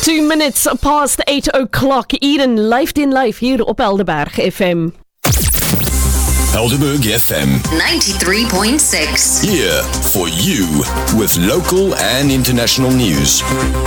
2 minutes past 8 o'clock. Eden, Life in Life hier op Helderberg FM. Helderberg FM 93.6. here for you with local and international news.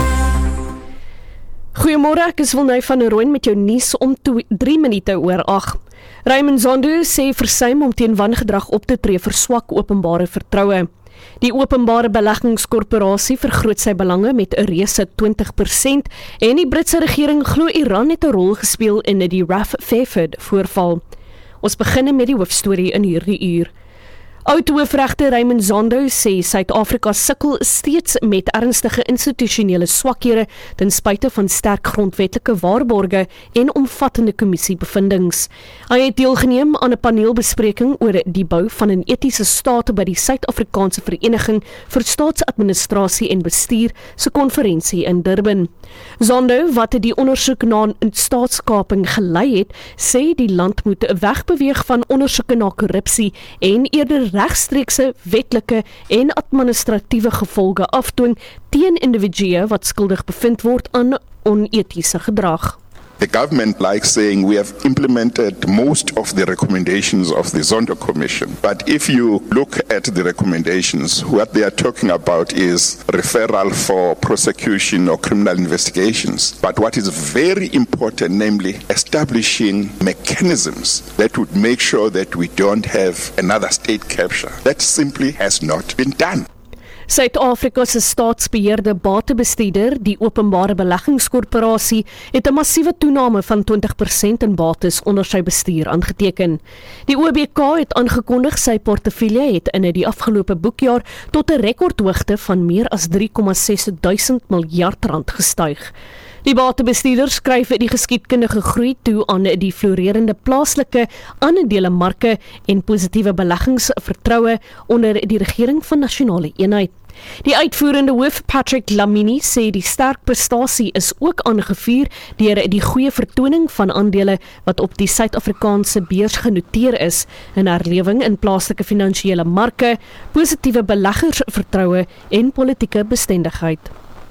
Goeiemôre, ek is Wilney van der Rooyen met jou nuus om 3 minute oor 8. Raymond Zondo sê versuim om teen wangedrag op te tree verswak openbare vertroue. Die openbare beleggingskorporasie vergroot sy belange met 'n reuse 20% en die Britse regering glo Iran het 'n rol gespeel in die Raf Fairford voorval. Ons begin met die hoofstorie in hierdie uur. Oud-hoofregter Raymond Zondo sê Suid-Afrika sukkel steeds met ernstige institusionele swakhede ten spyte van sterk grondwetlike waarborge en omvattende kommissiebevindings. Hy het deelgeneem aan 'n paneelbespreking oor die bou van 'n etiese staat by die Suid-Afrikaanse Vereniging vir Staatsadministrasie en Bestuur se konferensie in Durban. Zondo, wat die ondersoek na 'n staatskaping gelei het, sê die land moet wegbeweeg van ondersoeke na korrupsie en eerder regstreekse wetlike en administratiewe gevolge afdwing teen individue wat skuldig bevind word aan onetiese gedrag. The government likes saying we have implemented most of the recommendations of the Zondo Commission. But if you look at the recommendations, what they are talking about is referral for prosecution or criminal investigations. But what is very important, namely establishing mechanisms that would make sure that we don't have another state capture. That simply has not been done. Suid-Afrika se staatsbeheerde batebestuurder, die Openbare Beleggingskorporasie, het 'n massiewe toename van 20% in bates onder sy bestuur aangeteken. Die OBK het aangekondig sy portefeulje het in die afgelope boekjaar tot 'n rekordhoogte van meer as 3,6 duisend miljard rand gestyg. Die batebestuurder skryf die geskiedkundige groei toe aan die florerende plaaslike aandelemarke en positiewe beleggingsvertroue onder die regering van nasionale eenheid. Die uitvoerende hoof Patrick Lamini sê die sterk prestasie is ook aangevuur deur die goeie vertoning van aandele wat op die Suid-Afrikaanse beurs genoteer is, in herlewing in plaaslike finansiële marke, positiewe beleggersvertroue en politieke bestendigheid.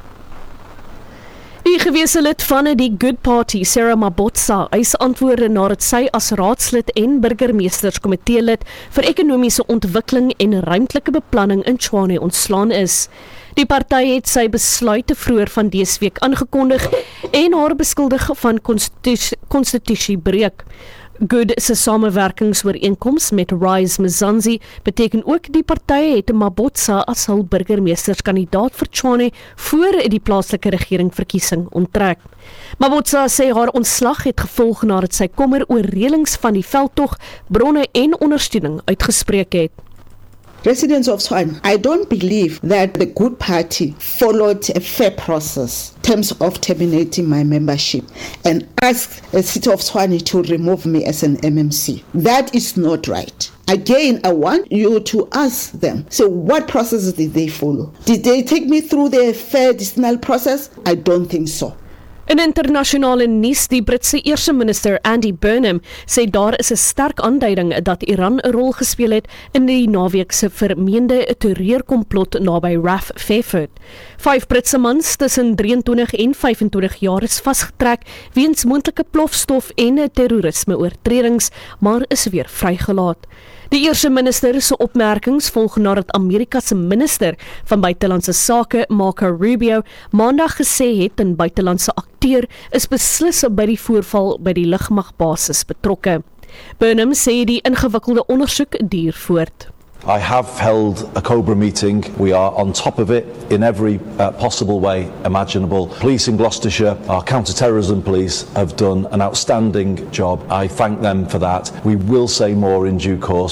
Die gewese lid van die Good Party, Sarah Mabotsa, eis antwoorde nadat sy as raadslid en burgemeesterskomitee-lid vir ekonomiese ontwikkeling en ruimtelike beplanning in Tshwane ontslaan is. Die party het sy besluit vroeër van dese week aangekondig en haar beskuldig van konstitusiebreuk. Good se samewerkingsooreenkoms met Rise Mzansi beteken ook die party het Mabotsa as hul burgemeesterskandidaat vir Tshwane voor die plaaslike regeringverkiesing onttrek. Mabotsa sê haar ontslag het gevolg nadat sy kommer oor reëlings van die veldtog, bronne en ondersteuning uitgespreek het. Residents of Tshwane, I don't believe that the Good Party followed a fair process in terms of terminating my membership and asked the City of Tshwane to remove me as an MMC. That is not right. Again, I want you to ask them, so what processes did they follow? Did they take me through the fair decisional process? I don't think so. In internasionale nuus, die Britse eerste minister Andy Burnham sê daar is 'n sterk aanduiding dat Iran 'n rol gespeel het in die naweek se vermeende terreurkomplot naby Raf Fairford. 5 Britse mans tussen 23 en 25 jaar is vasgetrek weens moontlike plofstof en terrorisme-oortredings, maar is weer vrygelaat. Die eerste minister se opmerkings volg nadat Amerika se minister van buitelandse sake, Marco Rubio, maandag gesê het 'n buitelandse akteur is beslis by die voorval by die lugmagbasis betrokke. Burnham sê die ingewikkelde ondersoek duur voort. I have held a COBRA meeting. We are on top of it in every possible way imaginable. Police in Gloucestershire, our counter-terrorism police, have done an outstanding job. I thank them for that. We will say more in due course.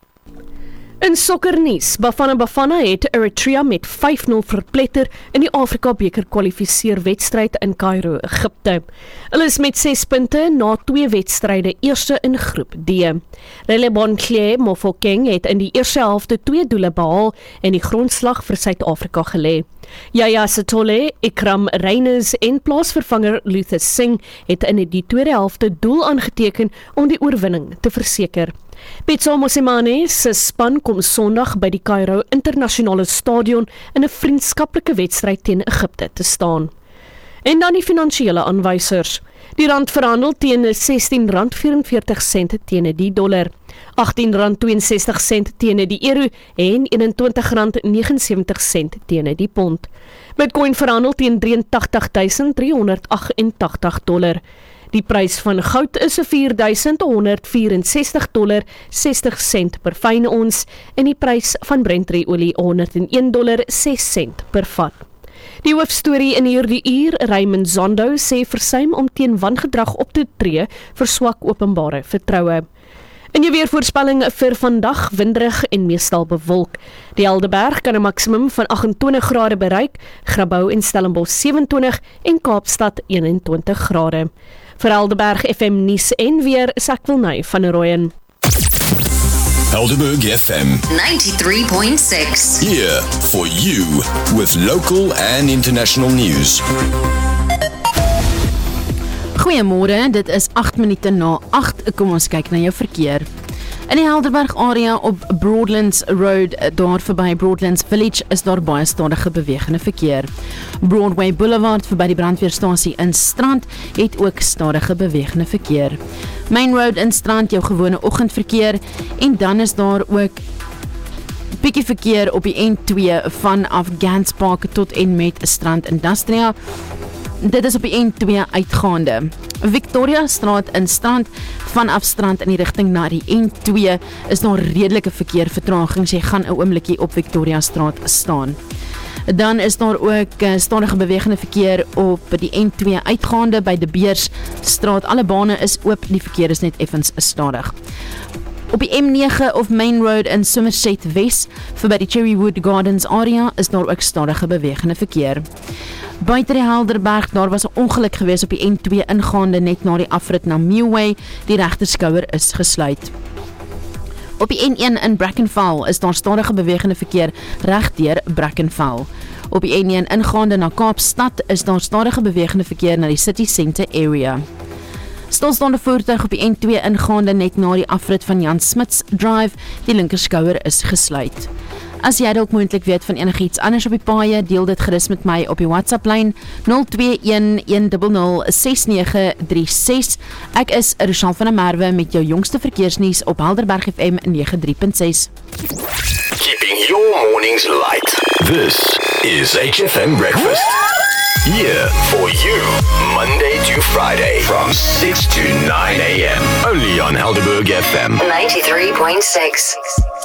In sokkernuus, Bafana Bafana het Eritrea met 5-0 verpletter in die Afrika beker kwalifiseer wedstryd in Kaïro, Egipte. Hulle is met 6 punte na 2 wedstryde eerste in groep D. Relebontle Mofokeng het in die eerste helfte 2 doele behaal en die grondslag vir Suid-Afrika gelê. Yaya Sithole, Ikram Reyners en plaasvervanger Luther Singh het in die tweede helfte doel aangeteken om die oorwinning te verseker. Pitso Mosimane se span kom Sondag by die Kaïro Internasionale Stadion in 'n vriendskaplike wedstryd teen Egipte te staan. En dan die finansiële aanwysers. Die rand verhandel teen R16.44 teen die dollar, R18.62 teen die euro en R21.79 teen die pond. Bitcoin verhandel teen $83.388. Die prys van goud is $4.164.60 per fyn ons en die prys van Brent-olie $101.06 per vat. Die hoofstorie in hierdie uur, Raymond Zondo sê versuim om teen wangedrag op te tree vir swak openbare vertroue. In jou weervoorspelling vir vandag winderig en meestal bewolk. Die Helderberg kan 'n maksimum van 28 grade bereik, Grabouw en Stellenbosch 27 en Kaapstad 21 grade. Vir Helderberg FM nuus en weer, Sakwilnay van Rooyen. Helderberg FM 93.6. here for you with local and international news. Goeiemôre, dit is 8 minute na 8. Kom ons kyk na jou verkeer. In die Helderberg area op Broadlands Road, daar verby Broadlands Village, is daar baie stadige bewegende verkeer. Broadway Boulevard verby die brandweerstasie in Strand het ook stadige bewegende verkeer. Main Road in Strand, jou gewone oggendverkeer, en dan is daar ook bietjie verkeer op die N2 vanaf Gans Park tot en met Strand Industria. Dit is op die N2 uitgaande. Victoria Straat in Strand, vanaf Strand in die rigting na die N2 is daar redelike verkeervertragings. Jy gaan 'n oombliekie op Victoria Straat staan. Dan is daar ook stadige bewegende verkeer op die N2 uitgaande by De Beers Straat. Alle bane is oop, die verkeer is net effens stadig. Op die M9 of Main Road in Somerset West, verby die Cherrywood Gardens area, is daar ook stadige bewegende verkeer. Buite die Helderberg, daar was 'n ongeluk gewees op die N2 ingaande net na die afrit na Millway, die regterskouer is gesluit. Op die N1 in Brackenfell is daar stadige bewegende verkeer regdeur Brackenfell. Op die N1 ingaande na Kaapstad is daar stadige bewegende verkeer na die City Centre area. Stilstaande voertuig op die N2 ingaande net na die afrit van Jan Smits Drive, die linkerskouer is gesluit. As jy dalk moontlik weet van enigiets anders op die paaie, deel dit gerus met my op die WhatsApp-lyn 0211006936. Ek is Rochelle van der Merwe met jou jongste verkeersnuus op Helderberg FM 93.6. Keeping your mornings light. This is HFM Breakfast. Here for you, Monday to Friday from 6 to 9 a.m. Only on Helderberg FM 93.6.